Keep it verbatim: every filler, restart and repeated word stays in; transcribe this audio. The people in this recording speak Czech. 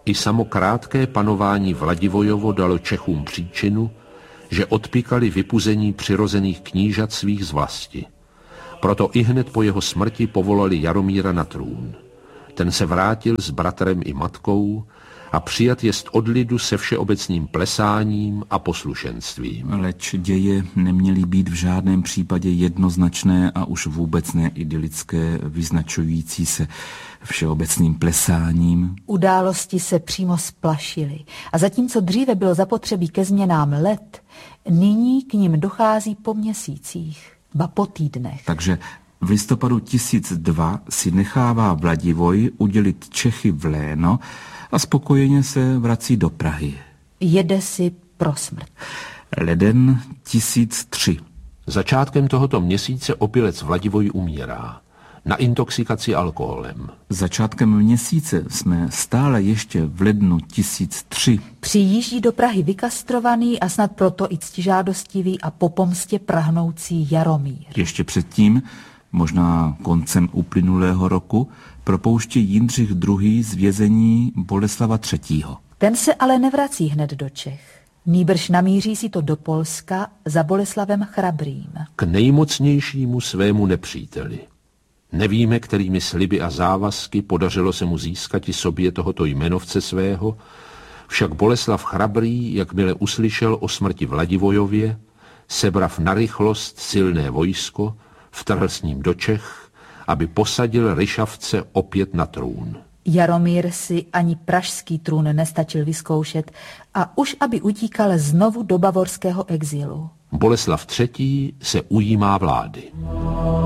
I samo krátké panování Vladivojovo dalo Čechům příčinu, že odpíkali vypuzení přirozených knížat svých z vlasti. Proto ihned po jeho smrti povolali Jaromíra na trůn. Ten se vrátil s bratrem i matkou a přijat jest od lidu se všeobecným plesáním a poslušenstvím. Leč děje neměly být v žádném případě jednoznačné a už vůbec ne idylické, vyznačující se všeobecným plesáním. Události se přímo splašily a zatímco dříve bylo zapotřebí ke změnám let, nyní k nim dochází po měsících, ba po týdnech. Takže v listopadu tisíc dva si nechává Vladivoj udělit Čechy v léno a spokojeně se vrací do Prahy. Jede si pro smrt. Leden tisíc tři. Začátkem tohoto měsíce opilec Vladivoj umírá. Na intoxikaci alkoholem. Začátkem měsíce jsme stále ještě v lednu tisíc tři. Přijíždí do Prahy vykastrovaný a snad proto i ctižádostivý a po pomstě prahnoucí Jaromír. Ještě předtím, možná koncem uplynulého roku, propouští Jindřich druhý. z vězení Boleslava třetího. Ten se ale nevrací hned do Čech. Nýbrž namíří si to do Polska za Boleslavem Chrabrým. K nejmocnějšímu svému nepříteli. Nevíme, kterými sliby a závazky podařilo se mu získat i sobě tohoto jmenovce svého, však Boleslav Chrabrý, jakmile uslyšel o smrti Vladivojově, sebrav na rychlost silné vojsko, vtrhl s ním do Čech, aby posadil Ryšavce opět na trůn. Jaromír si ani pražský trůn nestačil vyzkoušet a už aby utíkal znovu do bavorského exilu. Boleslav třetí. se ujímá vlády.